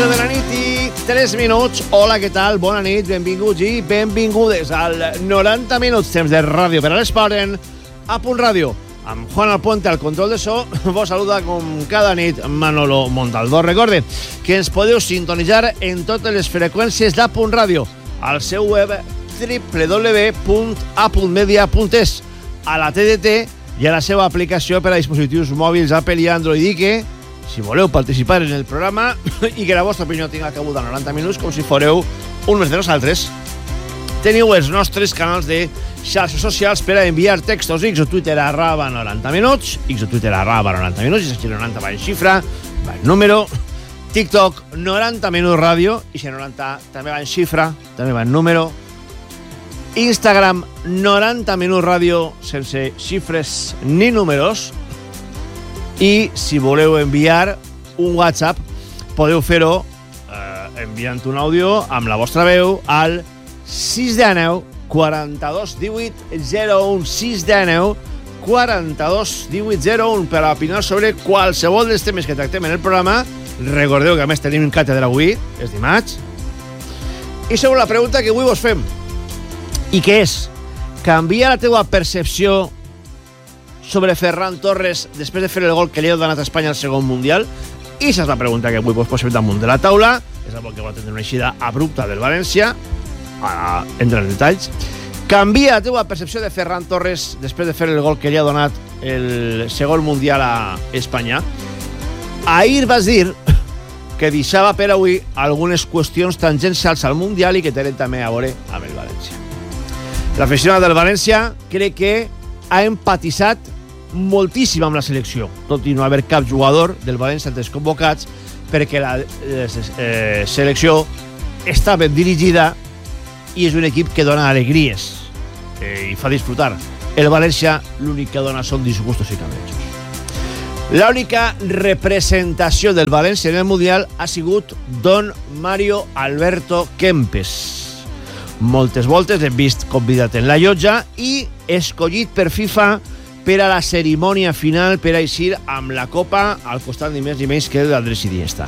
11 de la nit i 3 minuts. Hola, què tal? Bona nit, benvinguts i benvingudes al 90 minuts temps de ràdio per a l'esport en A Punt Ràdio. Amb Juan Alpuente al control de so, vos saluda com cada nit Manolo Montalvo. Recorde que ens podeu sintonitzar en totes les freqüències d'A Punt Ràdio, al seu web www.apuntmedia.es, a la TDT i a la seva aplicació per a dispositius mòbils Apple i Android, i que, si voleu participar en el programa i que la vostra opinió tinga cabuda 90 minuts, com si foreu un més de nosaltres, teniu els nostres canals de xarxes socials per a enviar textos. X o Twitter @90 minuts, X o Twitter @90 minuts, i si 90 va en xifra, va en número. TikTok 90 minuts ràdio, i si 90 també va en xifra, també va en número. Instagram 90 minuts ràdio, sense xifres ni números. I si voleu enviar un WhatsApp, podeu fer-ho enviant un àudio amb la vostra veu al 619 42 18 01, 619 42 18 01, per a opinar sobre qualsevol dels temes que tractem en el programa. Recordeu que a més tenim càtedra avui, és dimarts. I sobre la pregunta que avui vos fem, i que és: canvia la teua percepció sobre Ferran Torres després de fer el gol que li ha donat a Espanya al segon Mundial? I aquesta és la pregunta que avui vos posem damunt de la taula. És el que va tenir una eixida abrupta del València. Ara entra en detalls. Canvia la teua percepció de Ferran Torres després de fer el gol que li ha donat el segon Mundial a Espanya? Ahir vas dir que deixava per avui algunes qüestions tangencials al Mundial i que tenen també a veure amb el València. L'aficionat del València crec que ha empatitzat moltíssim amb la selecció, tot i no haver cap jugador del València entre els convocats, perquè la selecció està ben dirigida i és un equip que dona alegries i fa disfrutar. El València l'únic que dona són disgustos i cabrejos. L'única representació del València en el Mundial ha sigut don Mario Alberto Kempes. Moltes voltes l'hem vist convidat en la llotja i escollit per FIFA per a la cerimònia final per a eixir amb la copa al costat ni més ni menys que d'Andrés Iniesta.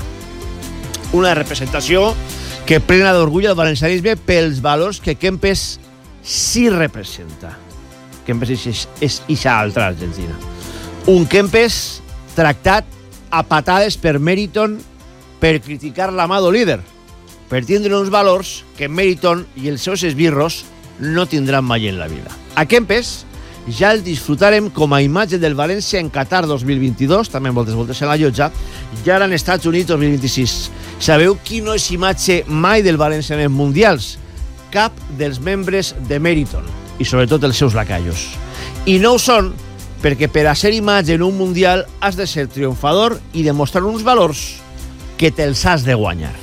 Una representació que plena d'orgull el valencianisme pels valors que Kempes sí representa. Kempes és ixa altra Argentina. Un Kempes tractat a patades per Meriton per criticar l'amado líder, per tindre uns valors que Meriton i els seus esbirros no tindran mai en la vida. A Kempes ja el disfrutarem com a imatge del València en Qatar 2022, també moltes voltes en la llotja, i ara en Estats Units 2026. Sabeu qui no és imatge mai del València en els Mundials? Cap dels membres de Meriton, i sobretot els seus lacaios. I no ho són perquè per a ser imatge en un Mundial has de ser triomfador i demostrar uns valors que te'ls has de guanyar.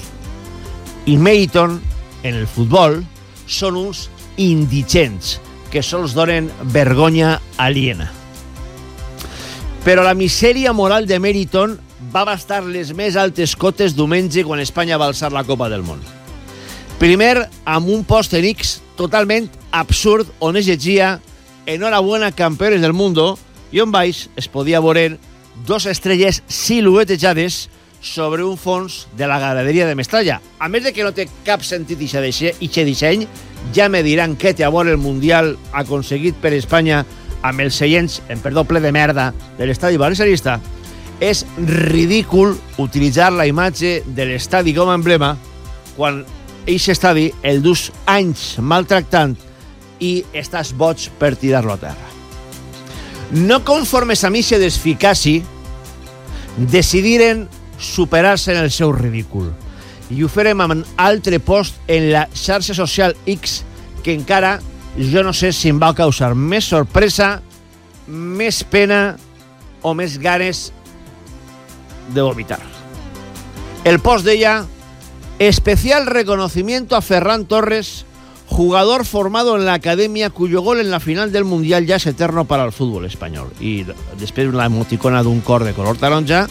I Meriton, en el futbol, són uns indigents que sols donen vergonya aliena. Però la misèria moral de Meriton va bastar les més altes cotes diumenge quan Espanya va alçar la Copa del Món. Primer, amb un post en X totalment absurd on es llegia "Enhorabuena, campeones del mundo", i on baix es podia veure dos estrelles siluetejades sobre un fons de la graderia de Mestalla. A més de que no té cap sentit ixe disseny, ja me diran què té a veure el Mundial aconseguit per Espanya amb els seients, en perdó, ple de merda de l'estadi valencianista. És ridícul utilitzar la imatge de l'estadi com a emblema quan aquest estadi el dus anys maltractant i estàs boig per tirar-lo a terra. No conformes amb eixe desficaci, decidiren superar-se en el seu ridícul. I ho farem amb un altre post en la xarxa social X que encara jo no sé si em va causar més sorpresa, més pena o més ganes de vomitar. El post deia: especial reconocimiento a Ferran Torres, jugador formado en la academia cuyo gol en la final del Mundial ya es eterno para el fútbol español. I després una emoticona d'un cor de color taronja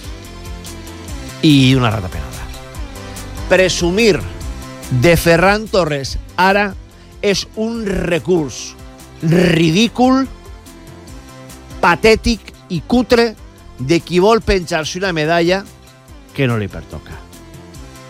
i una ratapenada. Presumir de Ferran Torres ara és un recurs ridícul, patètic i cutre de qui vol penjar-se una medalla que no li pertoca.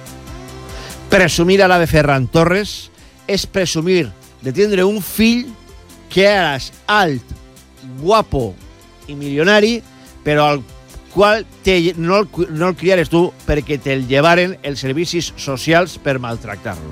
Presumir ara de Ferran Torres és presumir de tindre un fill que ara és alt, guapo i milionari, però al qual no el criares tu perquè te'l llevaren els servicis socials per maltractar-lo.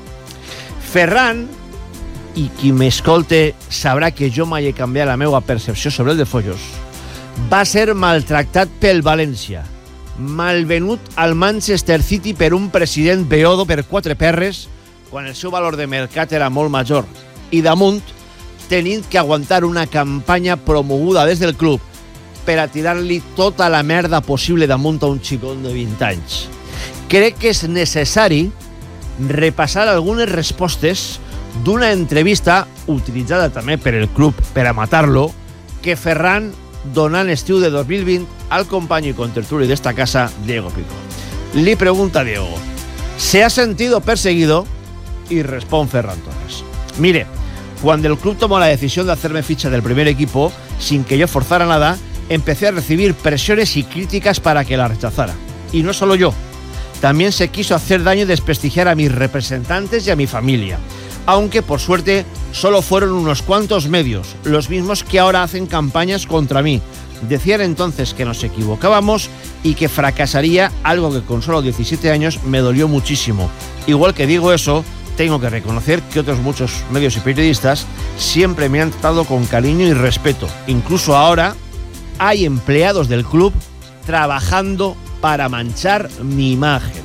Ferran, i qui m'escolte sabrà que jo mai he canviat la meva percepció sobre el de Follos, va ser maltractat pel València, malvenut al Manchester City per un president beodo per 4 perres quan el seu valor de mercat era molt major, i damunt tenint que aguantar una campanya promoguda des del club per a tirar-li tota la merda possible damunt a un xicón de 20 anys. Crec que és necessari repassar algunes respostes d'una entrevista utilitzada també per el club per a matar-lo, que Ferran donà en estiu de 2020 al company i contertuli d'esta casa, Diego Pico. Li pregunta a Diego: ¿se ha sentido perseguido? Y responde Ferran Torres: mire, cuando el club tomó la decisión de hacerme ficha del primer equipo, sin que yo forzara nada, empecé a recibir presiones y críticas para que la rechazara. Y no solo yo, también se quiso hacer daño y desprestigiar a mis representantes y a mi familia. Aunque, por suerte, solo fueron unos cuantos medios, los mismos que ahora hacen campañas contra mí. Decían entonces que nos equivocábamos y que fracasaría, algo que con solo 17 años me dolió muchísimo. Igual que digo eso, tengo que reconocer que otros muchos medios y periodistas siempre me han tratado con cariño y respeto. Incluso ahora hay empleados del club trabajando para manchar mi imagen.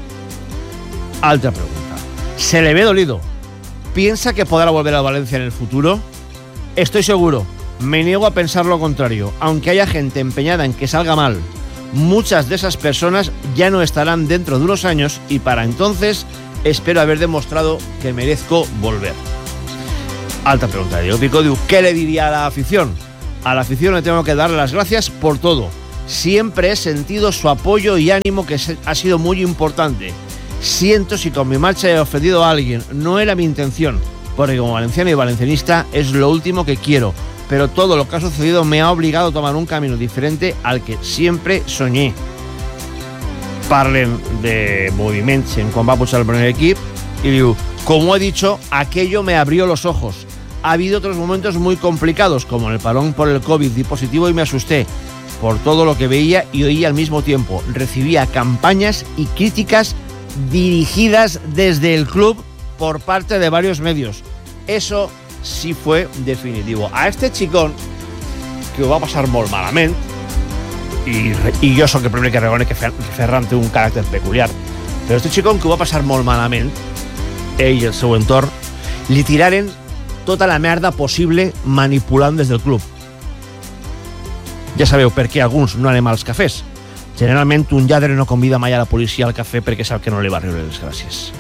Altra pregunta: ¿se le ve dolido? ¿Piensa que podrá volver a Valencia en el futuro? Estoy seguro, me niego a pensar lo contrario. Aunque haya gente empeñada en que salga mal, muchas de esas personas ya no estarán dentro de unos años y para entonces espero haber demostrado que merezco volver. Alta pregunta. Diego Pico diu: ¿qué le diría a la afición? A la afición le tengo que darle las gracias por todo. Siempre he sentido su apoyo y ánimo, que ha sido muy importante. Siento si con mi marcha he ofendido a alguien. No era mi intención, porque como valenciano y valencianista es lo último que quiero. Pero todo lo que ha sucedido me ha obligado a tomar un camino diferente al que siempre soñé. Parlen de movimientos en cuando va a pujar el primer equipo y digo: como he dicho, aquello me abrió los ojos. Ha habido otros momentos muy complicados, como en el parón por el COVID, di positivo y me asusté por todo lo que veía y oía al mismo tiempo. Recibía campañas y críticas dirigidas desde el club por parte de varios medios. Eso sí fue definitivo. A este xicón, que ho va passar molt malament, i jo sóc el primer que reconec que Ferran té un caràcter peculiar, però a este xicón que ho va passar molt malament, ell i el seu entorn, li tiraren tota la merda possible manipulant des del club. Ja sabeu per què alguns no anem als cafès. Generalment un lladre no convida mai a la policia al cafè perquè sap que no li va riure les gràcies.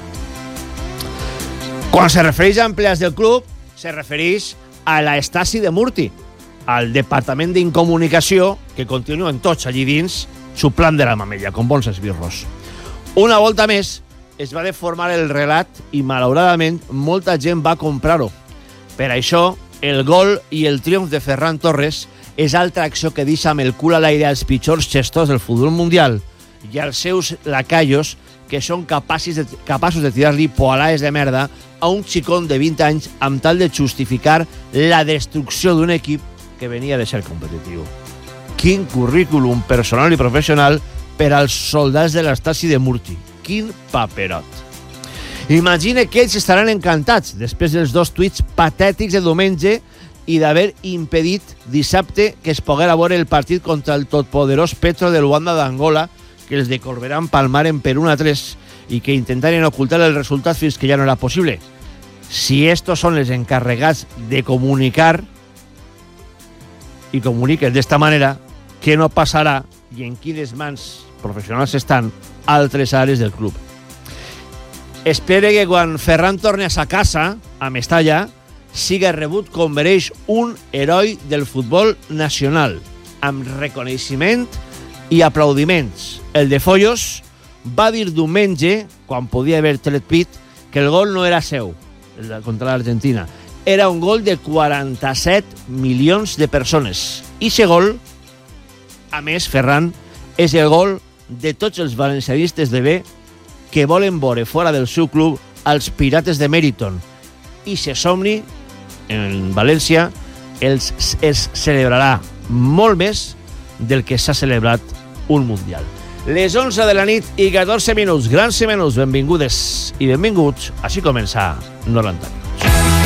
Quan se refereix a empleats del club, se refereix a la Stasi de Murti, al departament d'incomunicació, que continuen tots allí dins, xuplant de la mamella, com bons esbirros. Una volta més, es va deformar el relat i, malauradament, molta gent va comprar-ho. Per això, el gol i el triomf de Ferran Torres és altra acció que deixa amb el cul a l'aire als pitjors gestors del futbol mundial i als seus lacayos, que són capaços de tirar-li poalades de merda a un xicón de 20 anys amb tal de justificar la destrucció d'un equip que venia de ser competitiu. Quin currículum personal i professional per als soldats de l'Stasi de Murti. Quin paperot. Imagine que ells estaran encantats després dels 2 tuits patètics de diumenge i d'haver impedit dissabte que es poguera veure el partit contra el totpoderós Petro de Luanda d'Angola, que els de Corberán palmaren per 1-3 i que intentaren ocultar el resultat fins que ja no era possible. Si estos són els encarregats de comunicar i comuniquen d'esta manera, què no passarà i en quines mans professionals estan altres àrees del club? Espere que quan Ferran torni a sa casa, a Mestalla, siga rebut com mereix un heroi del futbol nacional, amb reconeixement i aplaudiments. El de Follos va dir diumenge, quan podia haver tret pit, que el gol no era seu, contra l'Argentina. Era un gol de 47 milions de persones. I aquest gol, a més, Ferran, és el gol de tots els valencianistes de bé que volen veure fora del seu club als Pirates de Meriton. I se somni, en València, es celebrarà molt més del que s'ha celebrat un Mundial. Les 11 de la nit i 14 minuts. Grans i menús, benvingudes i benvinguts. Així comença 90 minuts.